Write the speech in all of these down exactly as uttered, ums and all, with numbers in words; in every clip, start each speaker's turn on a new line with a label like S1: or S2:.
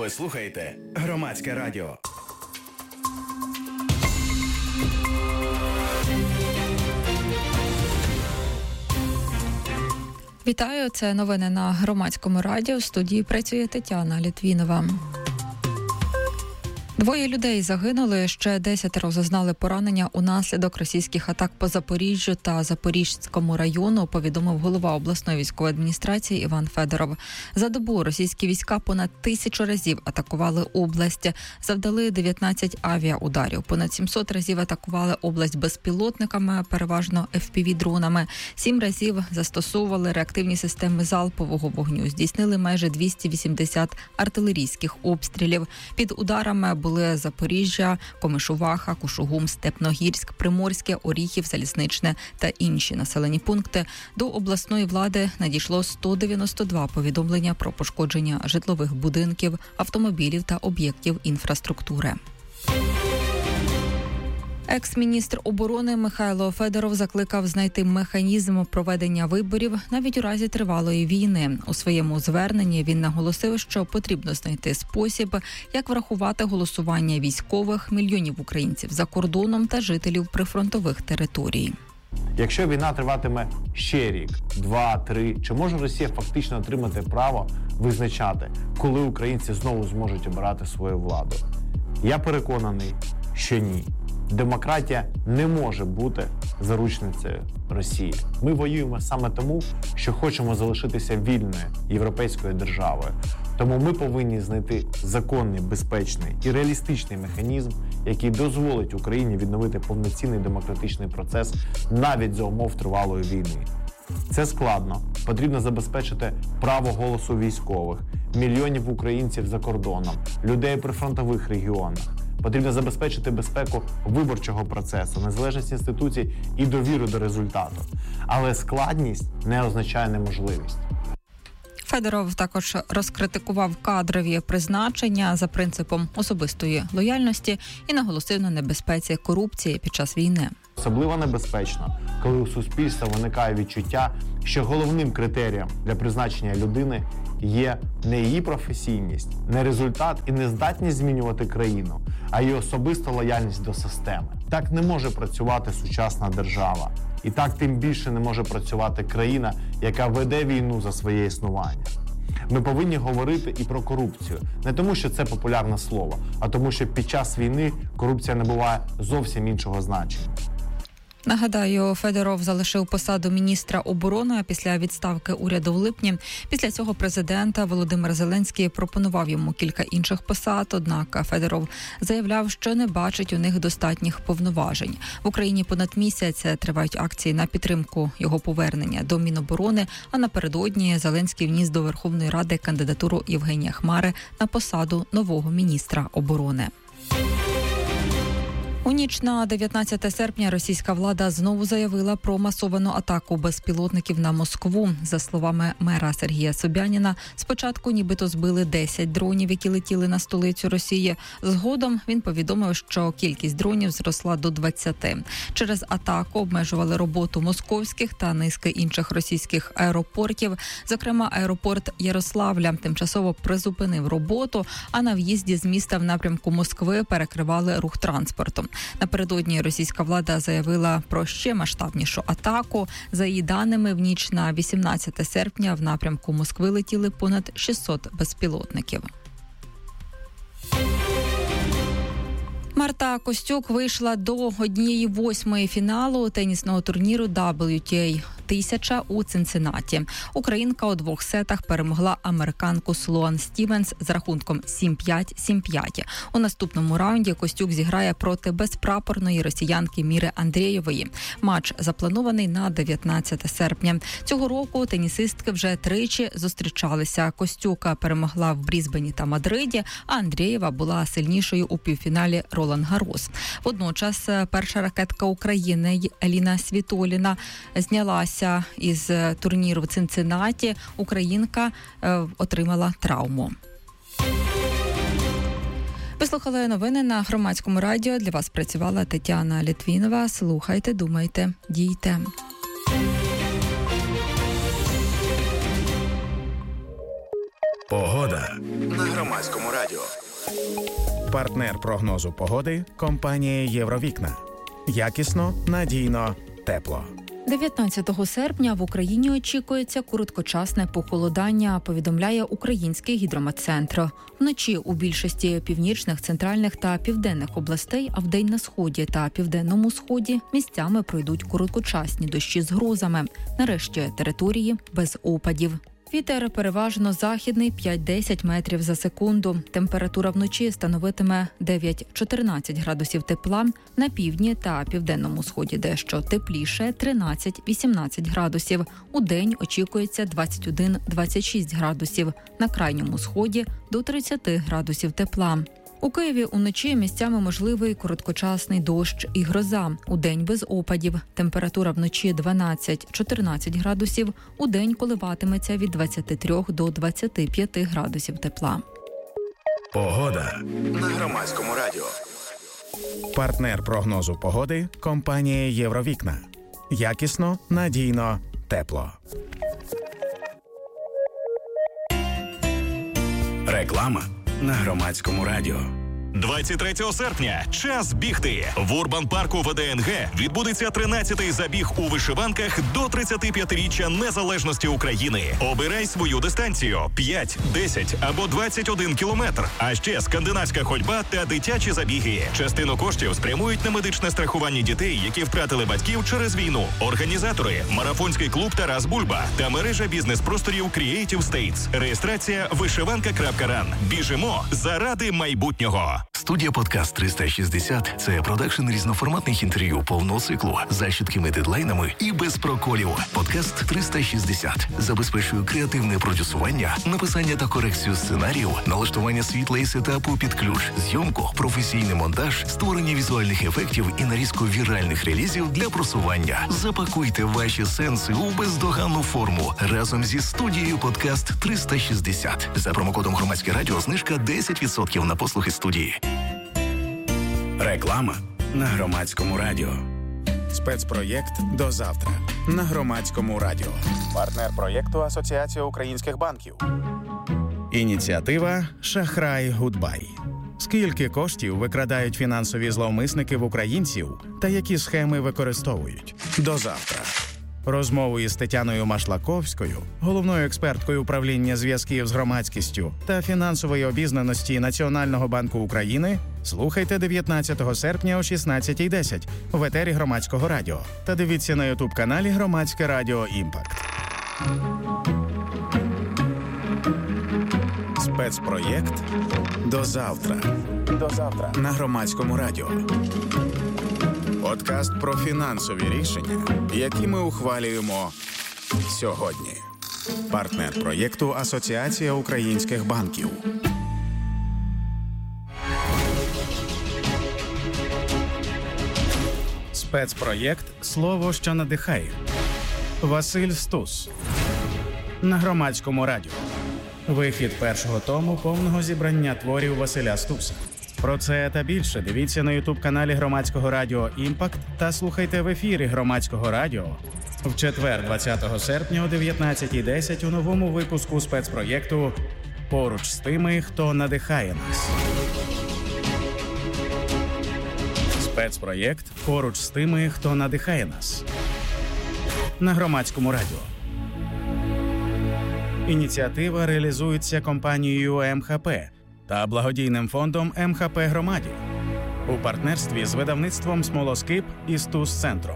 S1: Ви слухаєте Громадське радіо.
S2: Вітаю, це новини на Громадському радіо. В студії працює Тетяна Літвінова. Двоє людей загинули, ще десятеро зазнали поранення унаслідок російських атак по Запоріжжю та Запорізькому району, повідомив голова обласної військової адміністрації Іван Федоров. За добу російські війська понад тисячу разів атакували область, завдали дев'ятнадцять авіаударів, понад сімсот разів атакували область безпілотниками, переважно еф пі ві-дронами, сім разів застосовували реактивні системи залпового вогню, здійснили майже двісті вісімдесят артилерійських обстрілів. Під ударами були Запоріжжя, Комишуваха, Кушугум, Степногірськ, Приморське, Оріхів, Залізничне та інші населені пункти. До обласної влади надійшло сто дев'яносто два повідомлення про пошкодження житлових будинків, автомобілів та об'єктів інфраструктури. Екс-міністр оборони Михайло Федоров закликав знайти механізм проведення виборів навіть у разі тривалої війни. У своєму зверненні він наголосив, що потрібно знайти спосіб, як врахувати голосування військових, мільйонів українців за кордоном та жителів прифронтових територій.
S3: Якщо війна триватиме ще рік, два, три, чи може Росія фактично отримати право визначати, коли українці знову зможуть обирати свою владу? Я переконаний, що ні. Демократія не може бути заручницею Росії. Ми воюємо саме тому, що хочемо залишитися вільною європейською державою. Тому ми повинні знайти законний, безпечний і реалістичний механізм, який дозволить Україні відновити повноцінний демократичний процес навіть за умов тривалої війни. Це складно. Потрібно забезпечити право голосу військових, мільйонів українців за кордоном, людей у прифронтових регіонах. Потрібно забезпечити безпеку виборчого процесу, незалежність інституцій і довіру до результату. Але складність не означає неможливість.
S2: Федоров також розкритикував кадрові призначення за принципом особистої лояльності і наголосив на небезпеці корупції під час війни.
S3: Особливо небезпечно, коли у суспільства виникає відчуття, що головним критерієм для призначення людини є не її професійність, не результат і не здатність змінювати країну, а її особиста лояльність до системи. Так не може працювати сучасна держава. І так тим більше не може працювати країна, яка веде війну за своє існування. Ми повинні говорити і про корупцію. Не тому, що це популярне слово, а тому, що під час війни корупція набуває зовсім іншого значення.
S2: Нагадаю, Федоров залишив посаду міністра оборони після відставки уряду в липні. Після цього президента Володимир Зеленський пропонував йому кілька інших посад, однак Федоров заявляв, що не бачить у них достатніх повноважень. В Україні понад місяць тривають акції на підтримку його повернення до Міноборони, а напередодні Зеленський вніс до Верховної Ради кандидатуру Євгенія Хмари на посаду нового міністра оборони. У ніч на дев'ятнадцяте серпня російська влада знову заявила про масовану атаку безпілотників на Москву. За словами мера Сергія Собяніна, спочатку нібито збили десять дронів, які летіли на столицю Росії. Згодом він повідомив, що кількість дронів зросла до двадцяти. Через атаку обмежували роботу московських та низки інших російських аеропортів. Зокрема, аеропорт Ярославля тимчасово призупинив роботу, а на в'їзді з міста в напрямку Москви перекривали рух транспорту. Напередодні російська влада заявила про ще масштабнішу атаку. За її даними, в ніч на вісімнадцяте серпня в напрямку Москви летіли понад шістсот безпілотників. Марта Костюк вийшла до однієї восьмої фіналу тенісного турніру дабл ю ті ей тисяча у Цинциннаті. Українка у двох сетах перемогла американку Слоан Стівенс з рахунком сім п'ять - сім п'ять. У наступному раунді Костюк зіграє проти безпрапорної росіянки Міри Андрєєвої. Матч запланований на дев'ятнадцяте серпня. Цього року тенісистки вже тричі зустрічалися. Костюк перемогла в Брізбені та Мадриді, а Андрєєва була сильнішою у півфіналі Ролан Гарос. Водночас перша ракетка України Еліна Світоліна знялася із турніру в Цинциннаті. Українка е, отримала травму. Ви слухали новини на Громадському радіо. Для вас працювала Тетяна Літвінова. Слухайте, думайте, дійте.
S1: Погода на Громадському радіо. Партнер прогнозу погоди – компанія «Євровікна». Якісно, надійно, тепло.
S2: дев'ятнадцятого серпня в Україні очікується короткочасне похолодання, повідомляє Український гідрометцентр. Вночі у більшості північних, центральних та південних областей, а вдень на сході та південному сході місцями пройдуть короткочасні дощі з грозами. Нарешті території без опадів. Вітер переважно західний п'ять-десять метрів за секунду. Температура вночі становитиме дев'ять-чотирнадцять градусів тепла, на півдні та південному сході дещо тепліше тринадцять-вісімнадцять градусів. Удень очікується двадцять один-двадцять шість градусів, на крайньому сході до тридцять градусів тепла. У Києві уночі місцями можливий короткочасний дощ і гроза. Удень без опадів. Температура вночі дванадцять-чотирнадцять градусів. Удень коливатиметься від двадцяти трьох до двадцяти п'яти градусів тепла.
S1: Погода на Громадському радіо. Партнер прогнозу погоди – компанія «Євровікна». Якісно, надійно, тепло. Реклама на Громадському радіо.
S4: двадцять третього серпня – час бігти. В Урбан-парку ВДНГ відбудеться тринадцятий забіг у вишиванках до тридцятип'ятиріччя незалежності України. Обирай свою дистанцію – п'ять, десять або двадцять один кілометр. А ще скандинавська ходьба та дитячі забіги. Частину коштів спрямують на медичне страхування дітей, які втратили батьків через війну. Організатори – марафонський клуб «Тарас Бульба» та мережа бізнес-просторів Creative States. Реєстрація вишиванка крапка ран. Біжимо заради майбутнього.
S5: Студія «Подкаст триста шістдесят» – це продакшн різноформатних інтерв'ю повного циклу з чіткими дедлайнами і без проколів. «Подкаст триста шістдесят» забезпечує креативне продюсування, написання та корекцію сценарію, налаштування світла і сетапу під ключ, зйомку, професійний монтаж, створення візуальних ефектів і нарізку віральних релізів для просування. Запакуйте ваші сенси у бездоганну форму разом зі студією «Подкаст триста шістдесят». За промокодом «Громадське радіо» знижка десять відсотків на послуги студії.
S1: Реклама на Громадському радіо. Спецпроєкт «До завтра» на Громадському радіо. Партнер проєкту Асоціація українських банків. Ініціатива «Шахрай Гудбай». Скільки коштів викрадають фінансові зловмисники в українців та які схеми використовують? До завтра. Розмову із Тетяною Машлаковською, головною експерткою управління зв'язків з громадськістю та фінансової обізнаності Національного банку України, слухайте дев'ятнадцятого серпня о шістнадцятій десять в етері Громадського радіо та дивіться на ютуб-каналі Громадське радіо «Імпакт». Спецпроєкт «До завтра». До завтра на Громадському радіо. Подкаст про фінансові рішення, які ми ухвалюємо сьогодні. Партнер проєкту Асоціація українських банків. Спецпроєкт «Слово, що надихає». Василь Стус. На Громадському радіо. Вихід першого тому повного зібрання творів Василя Стуса. Про це та більше дивіться на ютуб-каналі Громадського радіо «Імпакт» та слухайте в ефірі Громадського радіо в четвер, двадцятого серпня о дев'ятнадцятій десять у новому випуску спецпроєкту «Поруч з тими, хто надихає нас». Спецпроєкт «Поруч з тими, хто надихає нас» на Громадському радіо. Ініціатива реалізується компанією ем ха пе та благодійним фондом ем ха пе «Громаді» у партнерстві з видавництвом «Смолоскип» і «Стус-центром».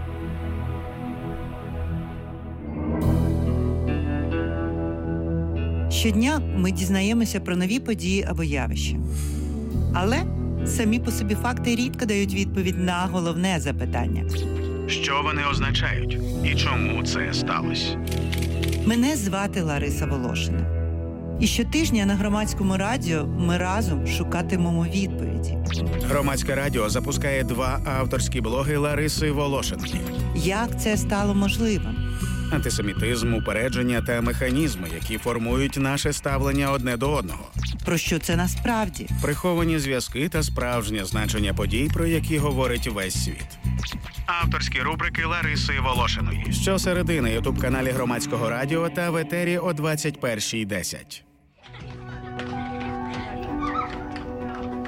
S6: Щодня ми дізнаємося про нові події або явища. Але самі по собі факти рідко дають відповідь на головне запитання.
S1: Що вони означають і чому це сталося?
S6: Мене звати Лариса Волошина. І щотижня на Громадському радіо ми разом шукатимемо відповіді.
S1: Громадське радіо запускає два авторські блоги Лариси Волошиної.
S6: Як це стало можливим?
S1: Антисемітизм, упередження та механізми, які формують наше ставлення одне до одного.
S6: Про що це насправді?
S1: Приховані зв'язки та справжнє значення подій, про які говорить весь світ. Авторські рубрики Лариси Волошиної. Щосереди на ютуб-каналі Громадського радіо та в етері о двадцять першій десять.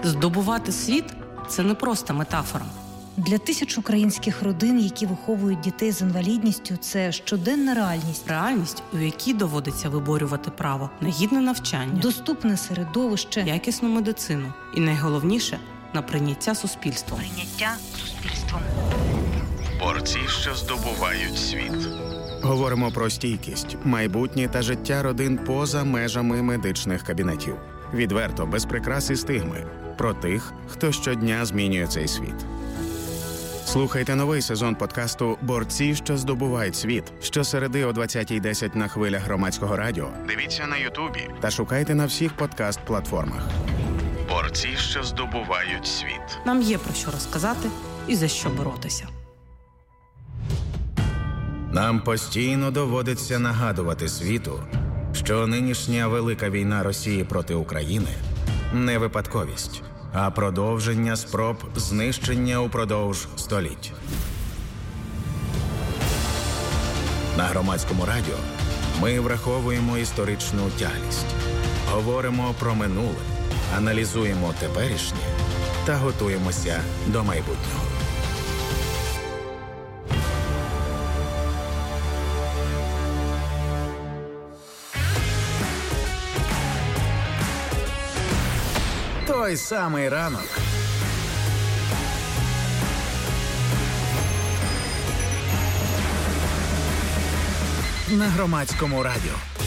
S7: Здобувати світ – це не просто метафора.
S8: Для тисяч українських родин, які виховують дітей з інвалідністю, це щоденна реальність.
S7: Реальність, у якій доводиться виборювати право на гідне навчання,
S8: доступне середовище,
S7: якісну медицину і, найголовніше, на прийняття суспільством.
S8: Прийняття суспільством.
S5: Борці, що здобувають світ.
S1: Говоримо про стійкість, майбутнє та життя родин поза межами медичних кабінетів. Відверто, без прикрас і стигми. Про тих, хто щодня змінює цей світ. Слухайте новий сезон подкасту «Борці, що здобувають світ» щосереди о двадцятій десять на хвилях Громадського радіо. Дивіться на Ютубі та шукайте на всіх подкаст-платформах.
S5: Борці, що здобувають світ.
S7: Нам є про що розказати і за що боротися.
S1: Нам постійно доводиться нагадувати світу, що нинішня велика війна Росії проти України – не випадковість, а продовження спроб знищення упродовж століть. На Громадському радіо ми враховуємо історичну тяглість, говоримо про минуле, аналізуємо теперішнє та готуємося до майбутнього. Той самий ранок. На Громадському радіо.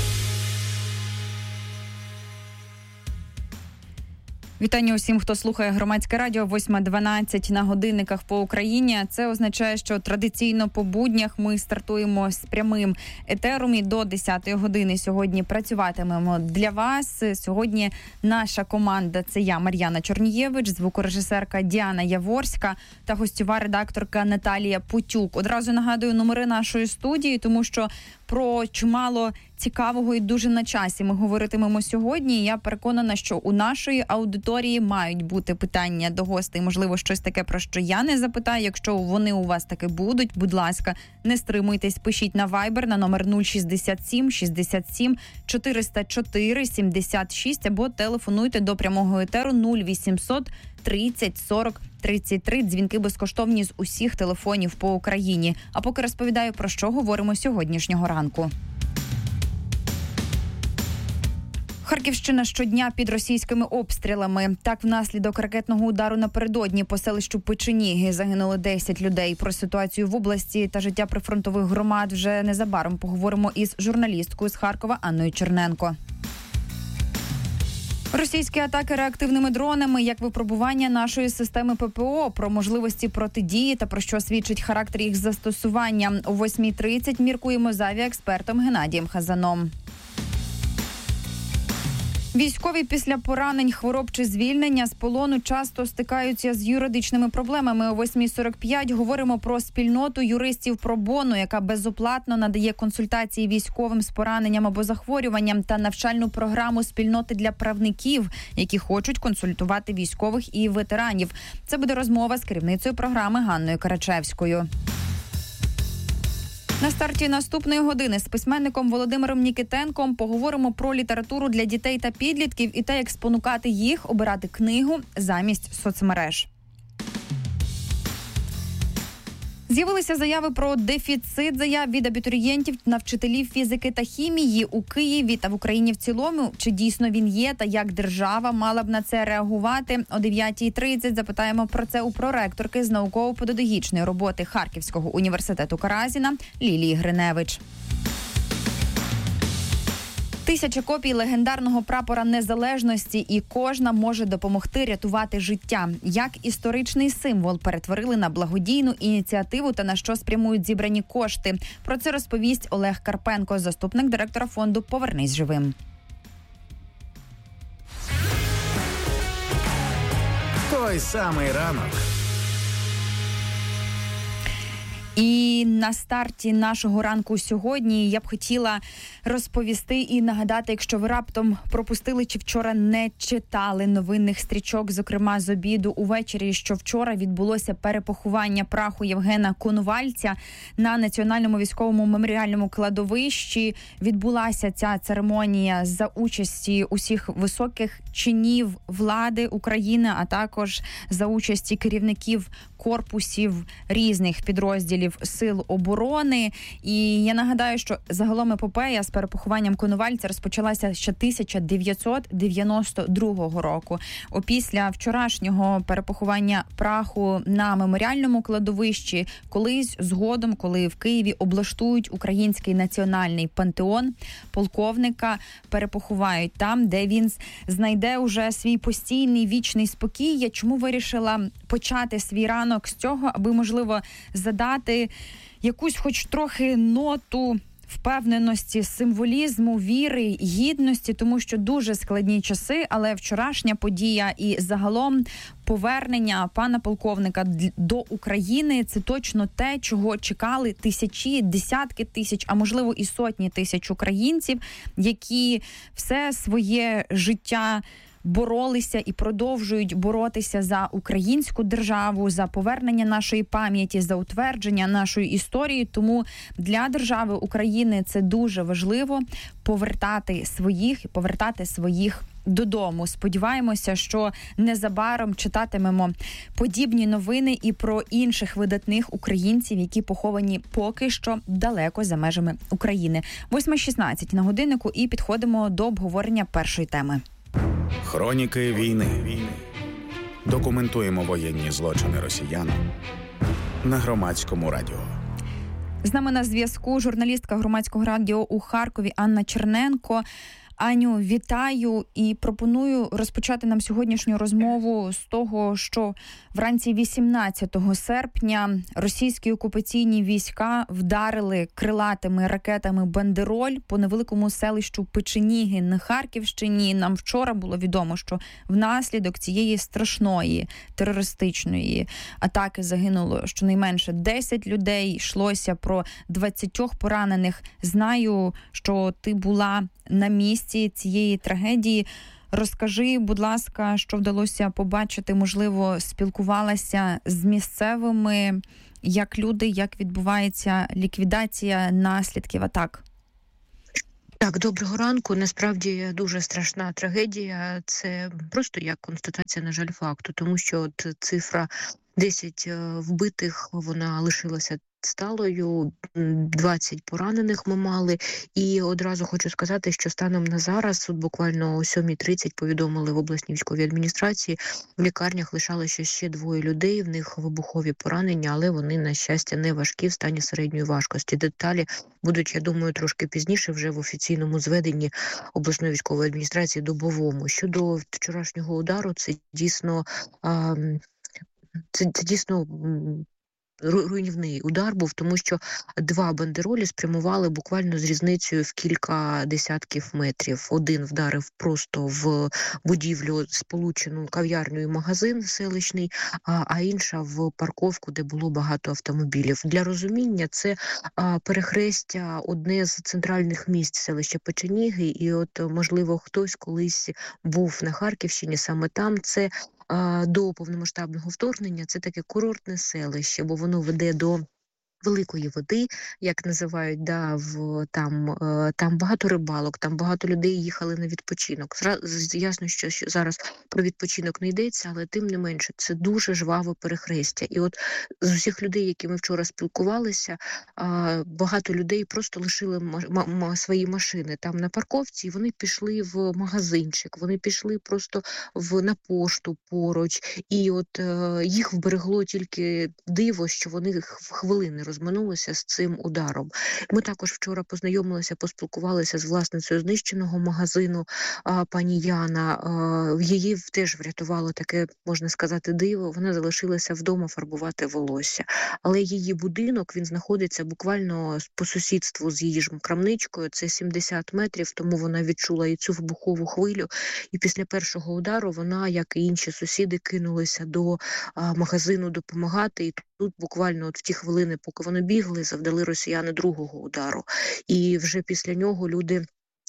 S2: Вітання усім, хто слухає Громадське радіо. восьма дванадцять на годинниках по Україні. Це означає, що традиційно по буднях ми стартуємо з прямим етером і до десятої години сьогодні працюватимемо для вас. Сьогодні наша команда – це я, Мар'яна Чорнієвич, звукорежисерка Діана Яворська та гостьова редакторка Наталія Путюк. Одразу нагадую номери нашої студії, тому що про чимало цікавого і дуже на часі ми говоритимемо сьогодні. Я переконана, що у нашої аудиторії мають бути питання до гостей. Можливо, щось таке, про що я не запитаю. Якщо вони у вас таки будуть, будь ласка, не стримуйтесь, пишіть на Viber на номер нуль шістдесят сім шістдесят сім чотириста чотири сімдесят шість або телефонуйте до прямого етеру нуль вісімсот тридцять сорок тридцять три. Дзвінки безкоштовні з усіх телефонів по Україні. А поки розповідаю, про що говоримо сьогоднішнього ранку. Харківщина щодня під російськими обстрілами. Так, внаслідок ракетного удару напередодні по селищу Печеніги загинули десять людей. Про ситуацію в області та життя прифронтових громад вже незабаром поговоримо із журналісткою з Харкова Анною Черненко. Російські атаки реактивними дронами як випробування нашої системи ППО, про можливості протидії та про що свідчить характер їх застосування. О восьмій тридцять міркуємо з авіаекспертом Геннадієм Хазаном. Військові після поранень, хвороб чи звільнення з полону часто стикаються з юридичними проблемами. О восьмій сорок п'ять говоримо про спільноту юристів про боно, яка безоплатно надає консультації військовим з пораненням або захворюванням, та навчальну програму спільноти для правників, які хочуть консультувати військових і ветеранів. Це буде розмова з керівницею програми Ганною Карачевською. На старті наступної години з письменником Володимиром Нікітенком поговоримо про літературу для дітей та підлітків і те, як спонукати їх обирати книгу замість соцмереж. З'явилися заяви про дефіцит заяв від абітурієнтів на вчителів фізики та хімії у Києві та в Україні в цілому. Чи дійсно він є та як держава мала б на це реагувати? О дев'ятій тридцять запитаємо про це у проректорки з науково-педагогічної роботи Харківського університету Каразіна Лілії Гриневич. Тисяча копій легендарного прапора незалежності, і кожна може допомогти рятувати життя. Як історичний символ перетворили на благодійну ініціативу та на що спрямують зібрані кошти. Про це розповість Олег Карпенко, заступник директора фонду «Повернись живим».
S1: Той самий ранок.
S9: І на старті нашого ранку сьогодні я б хотіла розповісти і нагадати, якщо ви раптом пропустили чи вчора не читали новинних стрічок, зокрема з обіду увечері, що вчора відбулося перепоховання праху Євгена Коновальця на Національному військовому меморіальному кладовищі. Відбулася ця церемонія за участі усіх високих чинів влади України, а також за участі керівників корпусів різних підрозділів Сил оборони. І я нагадаю, що загалом епопея з перепохованням Коновальця розпочалася ще тисяча дев'ятсот дев'яносто другого року. Опісля вчорашнього перепоховання праху на меморіальному кладовищі колись згодом, коли в Києві облаштують Український національний пантеон, полковника перепоховають там, де він знайде уже свій постійний вічний спокій. Я чому вирішила почати свій ранок з цього, аби, можливо, задати якусь хоч трохи ноту впевненості, символізму, віри, гідності, тому що дуже складні часи, але вчорашня подія і загалом повернення пана полковника до України – це точно те, чого чекали тисячі, десятки тисяч, а можливо і сотні тисяч українців, які все своє життя боролися і продовжують боротися за українську державу, за повернення нашої пам'яті, за утвердження нашої історії. Тому для держави України це дуже важливо повертати своїх, повертати своїх додому. Сподіваємося, що незабаром читатимемо подібні новини і про інших видатних українців, які поховані поки що далеко за межами України. восьма шістнадцять на годиннику і підходимо до обговорення першої теми.
S1: Хроніки війни. Документуємо воєнні злочини росіян на Громадському радіо.
S9: З нами на зв'язку журналістка Громадського радіо у Харкові Анна Черненко. Аню, вітаю і пропоную розпочати нам сьогоднішню розмову з того, що вранці вісімнадцятого серпня російські окупаційні війська вдарили крилатими ракетами «Бандероль» по невеликому селищу Печеніги на Харківщині. Нам вчора було відомо, що внаслідок цієї страшної терористичної атаки загинуло щонайменше десять людей. Йшлося про двадцять поранених. Знаю, що ти була на місці цієї трагедії. Розкажи, будь ласка, що вдалося побачити, можливо, спілкувалася з місцевими, як люди, як відбувається ліквідація наслідків атак?
S10: Так, доброго ранку. Насправді дуже страшна трагедія. Це просто як констатація, на жаль, факту, тому що от цифра десять вбитих, вона лишилася сталою, двадцять поранених ми мали. І одразу хочу сказати, що станом на зараз, от буквально о сьомій тридцять повідомили в обласній військовій адміністрації, в лікарнях лишалося ще двоє людей, в них вибухові поранення, але вони, на щастя, не важкі, в стані середньої важкості. Деталі будуть, я думаю, трошки пізніше вже в офіційному зведенні обласної військової адміністрації добовому. Щодо вчорашнього удару, це дійсно, а, це, це дійсно руйнівний удар був, тому що два бандеролі спрямували буквально з різницею в кілька десятків метрів. Один вдарив просто в будівлю, сполучену кав'ярню і магазин селищний, а, а інша в парковку, де було багато автомобілів. Для розуміння, це а, перехрестя одне з центральних місць селища Печеніги, і от, можливо, хтось колись був на Харківщині, саме там. Це до повномасштабного вторгнення це таке курортне селище, бо воно веде до великої води, як називають, да, в, там, там багато рибалок, там багато людей їхали на відпочинок. Зразу, ясно, що, що зараз про відпочинок не йдеться, але тим не менше, це дуже жваве перехрестя. І от з усіх людей, які ми вчора спілкувалися, багато людей просто лишили м- м- свої машини там на парковці, і вони пішли в магазинчик, вони пішли просто в, на пошту поруч, і от е, їх вберегло тільки диво, що вони в хвилини розминулися з цим ударом. Ми також вчора познайомилися, поспілкувалися з власницею знищеного магазину а, пані Яна. А, її теж врятувало таке, можна сказати, диво. Вона залишилася вдома фарбувати волосся. Але її будинок, він знаходиться буквально по сусідству з її ж крамничкою. Це сімдесят метрів, тому вона відчула і цю вибухову хвилю. І після першого удару вона, як і інші сусіди, кинулися до а, магазину допомагати. І тут буквально от в ті хвилини, поки вони бігли, завдали росіяни другого удару. І вже після нього люди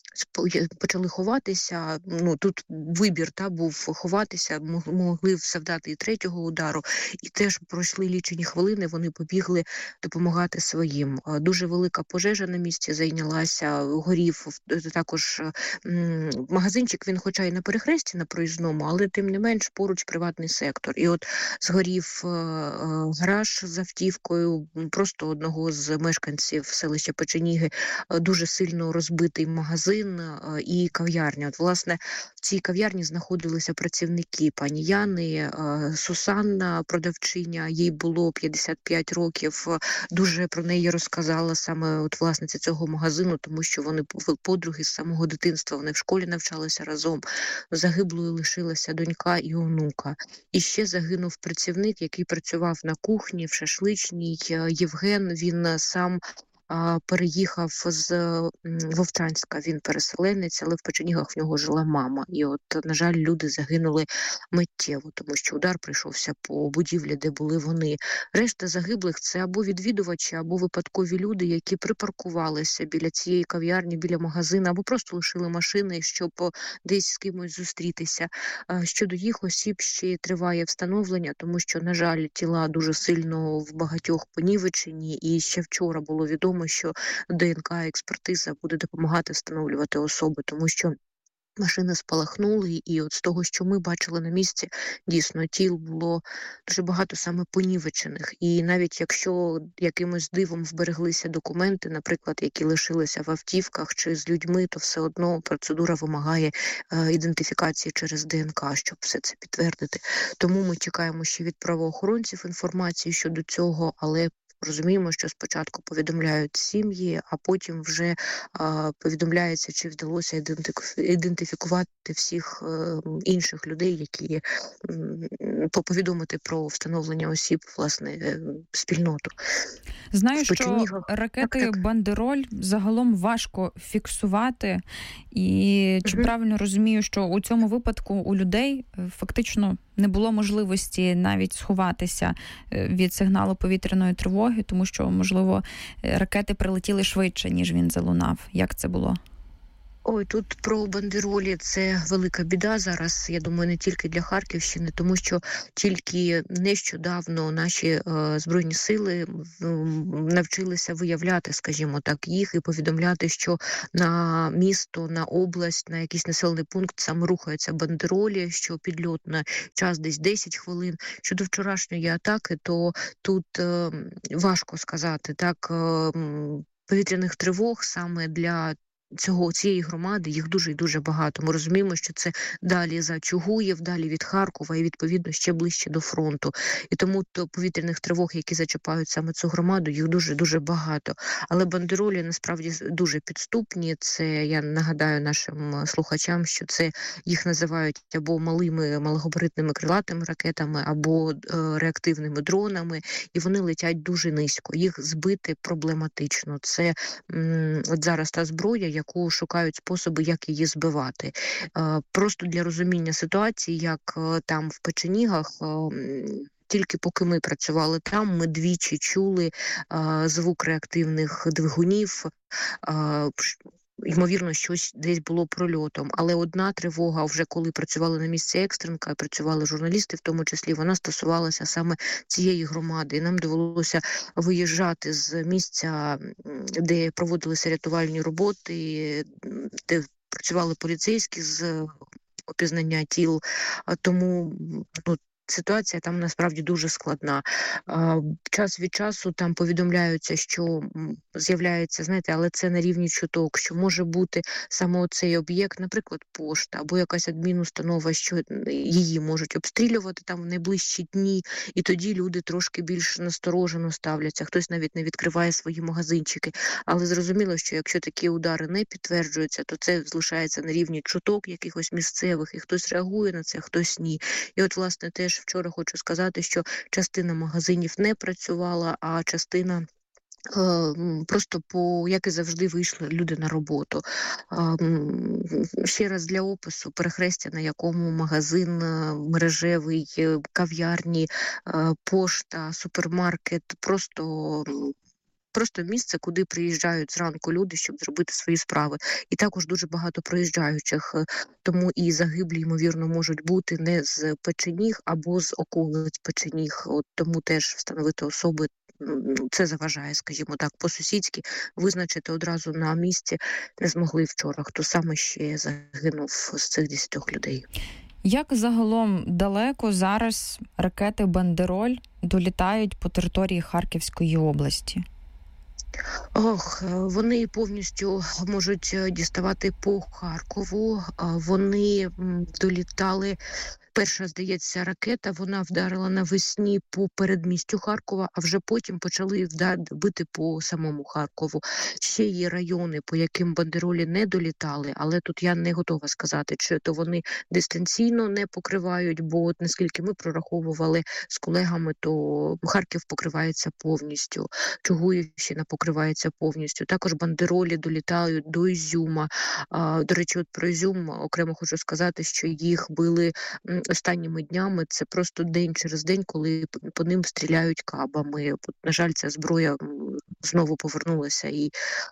S10: почали ховатися. Ну тут вибір та був ховатися, могли завдати і третього удару, і теж пройшли лічені хвилини. Вони побігли допомагати своїм. Дуже велика пожежа на місці зайнялася. Горів також м, магазинчик. Він, хоча й на перехресті на проїзному, але тим не менш поруч приватний сектор. І от згорів е, гараж з автівкою. Просто одного з мешканців селища Печеніги дуже сильно розбитий магазин і кав'ярня. От, власне, в цій кав'ярні знаходилися працівники пані Яни, Сусанна, продавчиня, їй було п'ятдесят п'ять років. Дуже про неї розказала саме от власниця цього магазину, тому що вони подруги з самого дитинства, вони в школі навчалися разом. Загиблою лишилася донька і онука. І ще загинув працівник, який працював на кухні, в шашличній, Євген, він сам переїхав з Вовчанська, він переселенець, але в Печенігах в нього жила мама. І от, на жаль, люди загинули миттєво, тому що удар прийшовся по будівлі, де були вони. Решта загиблих – це або відвідувачі, або випадкові люди, які припаркувалися біля цієї кав'ярні, біля магазину, або просто лишили машини, щоб десь з кимось зустрітися. Щодо їх осіб ще триває встановлення, тому що, на жаль, тіла дуже сильно в багатьох понівечені, і ще вчора було відомо, що ДНК-експертиза буде допомагати встановлювати особи, тому що машини спалахнули, і от з того, що ми бачили на місці, дійсно, тіл було дуже багато саме понівечених. І навіть якщо якимось дивом вбереглися документи, наприклад, які лишилися в автівках чи з людьми, то все одно процедура вимагає е, ідентифікації через ДНК, щоб все це підтвердити. Тому ми чекаємо ще від правоохоронців інформації щодо цього, але розуміємо, що спочатку повідомляють сім'ї, а потім вже а, повідомляється, чи вдалося ідентифікувати всіх а, інших людей, які м, повідомити про встановлення осіб, власне, спільноту.
S9: Знаю, що ракети так, так. «Бандероль» загалом важко фіксувати. І чи угу. правильно розумію, що у цьому випадку у людей фактично не було можливості навіть сховатися від сигналу повітряної тривоги, тому що, можливо, ракети прилетіли швидше, ніж він залунав. Як це було?
S10: Ой, тут про бандеролі це велика біда зараз, я думаю, не тільки для Харківщини, тому що тільки нещодавно наші е, Збройні сили е, навчилися виявляти, скажімо так, їх і повідомляти, що на місто, на область, на якийсь населений пункт саме рухаються бандеролі, що підльотний час десь десять хвилин. Щодо вчорашньої атаки, то тут е, важко сказати, так, е, повітряних тривог саме для Цього цієї громади їх дуже і дуже багато. Ми розуміємо, що це далі за Чугуєв, далі від Харкова і відповідно ще ближче до фронту. І тому то повітряних тривог, які зачіпають саме цю громаду, їх дуже дуже багато. Але бандеролі насправді дуже підступні. Це я нагадаю нашим слухачам, що це їх називають або малими малогабаритними крилатими ракетами, або е, реактивними дронами, і вони летять дуже низько. Їх збити проблематично. Це м, от зараз та зброя, яку шукають способи, як її збивати. Просто для розуміння ситуації, як там в Печенігах, тільки поки ми працювали там, ми двічі чули звук реактивних двигунів, ймовірно, щось десь було прольотом. Але одна тривога, вже коли працювали на місці екстренка, працювали журналісти в тому числі, вона стосувалася саме цієї громади. І нам довелося виїжджати з місця, де проводилися рятувальні роботи, де працювали поліцейські з опізнання тіл. Тому, ну, ситуація там насправді дуже складна. Час від часу там повідомляються, що з'являється, знаєте, але це на рівні чуток, що може бути саме оцей об'єкт, наприклад, пошта або якась адмінустанова, що її можуть обстрілювати там в найближчі дні, і тоді люди трошки більш насторожено ставляться. Хтось навіть не відкриває свої магазинчики. Але зрозуміло, що якщо такі удари не підтверджуються, то це залишається на рівні чуток якихось місцевих, і хтось реагує на це, хтось ні. І от, власне, теж вчора хочу сказати, що частина магазинів не працювала, а частина е, просто, по, як і завжди, вийшли люди на роботу. Е, ще раз для опису: перехрестя, на якому магазин мережевий, кав'ярні, е, пошта, супермаркет просто просто місце, куди приїжджають зранку люди, щоб зробити свої справи. І також дуже багато проїжджаючих, тому і загиблі, ймовірно, можуть бути не з Печеніг або з околиць Печеніг. От тому теж встановити особи, це заважає, скажімо так, по-сусідськи визначити одразу на місці не змогли вчора, хто саме ще загинув з цих десятьох людей.
S9: Як загалом далеко зараз ракети «Бандероль» долітають по території Харківської області?
S10: Ох, вони повністю можуть діставати по Харкову. Вони долітали. Перша, здається, ракета, вона вдарила навесні по передмістю Харкова, а вже потім почали бити по самому Харкову. Ще є райони, по яким бандеролі не долітали, але тут я не готова сказати, чи то вони дистанційно не покривають, бо от наскільки ми прораховували з колегами, то Харків покривається повністю, Чугуївщина покривається повністю. Також бандеролі долітають до Ізюма. А, до речі, от про Ізюм окремо хочу сказати, що їх били останніми днями, це просто день через день, коли по ним стріляють кабами. От, на жаль, ця зброя знову повернулася і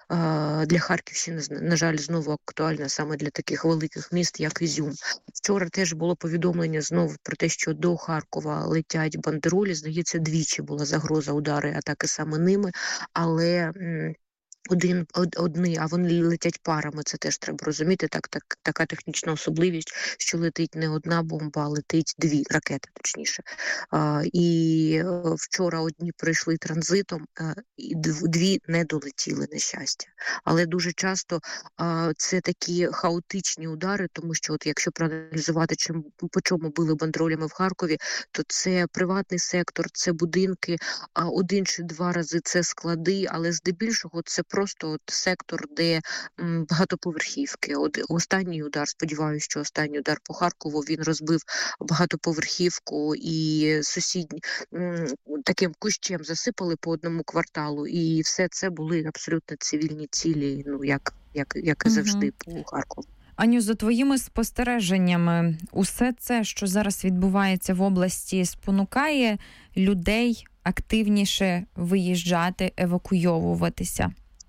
S10: е, для Харківщини, на жаль, знову актуальна саме для таких великих міст, як Ізюм. Вчора теж було повідомлення знову про те, що до Харкова летять бандеролі. Здається, двічі була загроза удари, атаки саме ними, але м- Один, од, одні, а вони летять парами, це теж треба розуміти, так, так, така технічна особливість, що летить не одна бомба, а летить дві ракети, точніше. А, і вчора одні пройшли транзитом, а, і дві не долетіли, на щастя. Але дуже часто а, це такі хаотичні удари, тому що от якщо проаналізувати, чим, по чому били бандеролями в Харкові, то це приватний сектор, це будинки, а один чи два рази це склади, але здебільшого це просто от сектор, де м, багатоповерхівки. От останній удар, сподіваюся, що останній удар по Харкову, він розбив багатоповерхівку і сусідні м, таким кущем засипали по одному кварталу. І все це були абсолютно цивільні цілі, ну як, як, як і завжди угу. по Харкову.
S9: Аню, за твоїми спостереженнями, усе це, що зараз відбувається в області, спонукає людей активніше виїжджати, евакуйовуватися?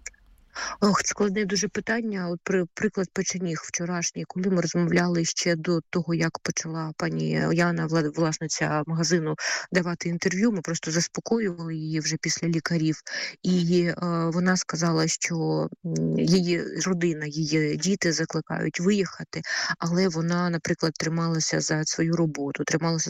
S10: Ох, складне дуже питання. От при, приклад Печеніг вчорашній, коли ми розмовляли ще до того, як почала пані Яна, власниця магазину, давати інтерв'ю, ми просто заспокоювали її вже після лікарів. І е, вона сказала, що її родина, її діти закликають виїхати, але вона, наприклад, трималася за свою роботу, трималася